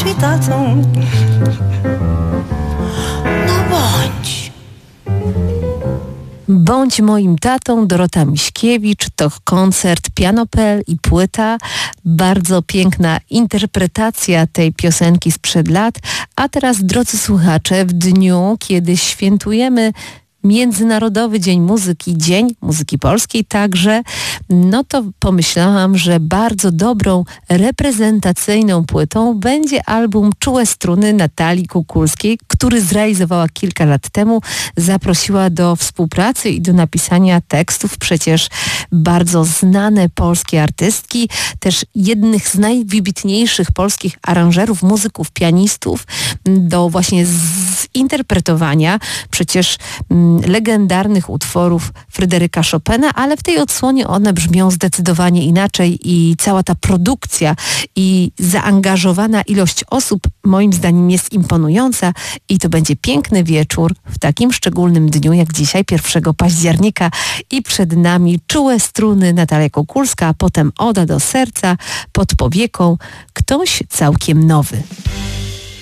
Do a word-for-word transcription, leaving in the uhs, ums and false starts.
bądź mi tatą. No bądź. Bądź moim tatą, Dorota Miśkiewicz, to koncert Piano kropka pe el i płyta. Bardzo piękna interpretacja tej piosenki sprzed lat. A teraz, drodzy słuchacze, w dniu, kiedy świętujemy Międzynarodowy Dzień Muzyki, Dzień Muzyki Polskiej także, no to pomyślałam, że bardzo dobrą, reprezentacyjną płytą będzie album Czułe Struny Natalii Kukulskiej, który zrealizowała kilka lat temu. Zaprosiła do współpracy i do napisania tekstów przecież bardzo znane polskie artystki, też jednych z najwybitniejszych polskich aranżerów, muzyków, pianistów, do właśnie zinterpretowania przecież legendarnych utworów Fryderyka Chopina, ale w tej odsłonie one brzmią zdecydowanie inaczej i cała ta produkcja i zaangażowana ilość osób moim zdaniem jest imponująca i to będzie piękny wieczór w takim szczególnym dniu jak dzisiaj, pierwszego października, i przed nami Czułe Struny Natalia Kukulska, a potem Oda do serca, Pod powieką ktoś całkiem nowy.